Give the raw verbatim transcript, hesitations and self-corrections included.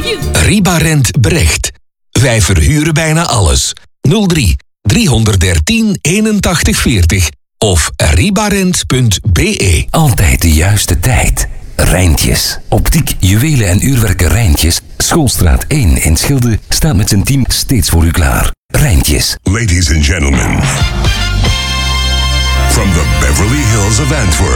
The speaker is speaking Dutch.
Ribarent Brecht. Wij verhuren bijna alles. nul drie driehonderddertien eenentachtig veertig of ribarent punt b e. Altijd de juiste tijd. Rijntjes. Optiek, juwelen en uurwerken Rijntjes. Schoolstraat één in Schilde staat met zijn team steeds voor u klaar. Rijntjes. Ladies and gentlemen, from the Beverly Hills of Antwerp,